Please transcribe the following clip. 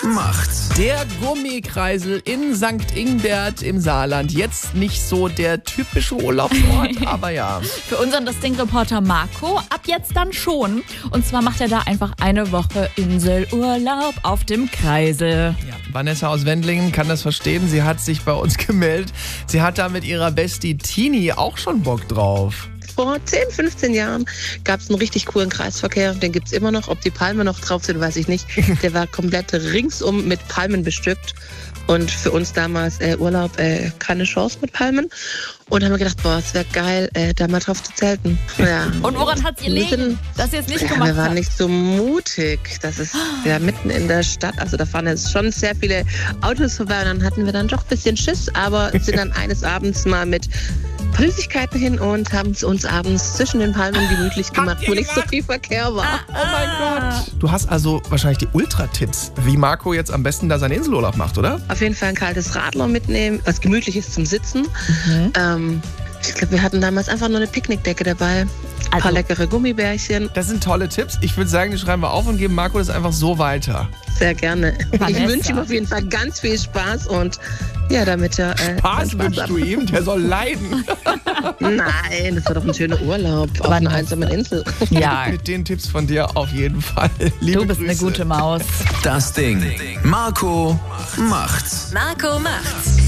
macht's. Der Gummikreisel in St. Ingbert im Saarland. Jetzt nicht so der typische Urlaubsort, aber ja. Für unseren Distinct-Reporter Marco ab jetzt dann schon. Und zwar macht er da einfach eine Woche Inselurlaub auf dem Kreisel. Ja, Vanessa aus Wendlingen kann das verstehen. Sie hat sich bei uns gemeldet. Sie hat da mit ihrer Bestie Tini auch schon Bock drauf. Vor 10, 15 Jahren gab es einen richtig coolen Kreisverkehr. Den gibt es immer noch. Ob die Palmen noch drauf sind, weiß ich nicht. Der war komplett ringsum mit Palmen bestückt. Und für uns damals Urlaub keine Chance mit Palmen. Und haben wir gedacht, boah, es wäre geil, da mal drauf zu zelten. Ja. Und woran hat es gelegen, dass ihr es nicht gemacht habt? Wir waren nicht so mutig. Das ist ja mitten in der Stadt. Also da fahren jetzt schon sehr viele Autos vorbei. Und dann hatten wir dann doch ein bisschen Schiss. Aber sind dann eines Abends mal mit Flüssigkeiten hin und haben es uns abends zwischen den Palmen gemütlich gemacht, wo nicht so viel Verkehr war. Oh mein Gott. Du hast also wahrscheinlich die Ultra-Tipps, wie Marco jetzt am besten da seinen Inselurlaub macht, oder? Auf jeden Fall ein kaltes Radler mitnehmen, was gemütlich ist zum Sitzen. Ich glaube, wir hatten damals einfach nur eine Picknickdecke dabei. Ein paar leckere Gummibärchen. Das sind tolle Tipps. Ich würde sagen, die schreiben wir auf und geben Marco das einfach so weiter. Sehr gerne. Vanessa. Ich wünsche ihm auf jeden Fall ganz viel Spaß und ja, damit er... Spaß wünschst du ihm? Der soll leiden. Nein, das war doch ein schöner Urlaub auf einer einsamen Insel. Ja, Mit den Tipps von dir auf jeden Fall. Liebe du bist Grüße. eine gute Maus. Das Ding. Marco macht's. Marco macht's.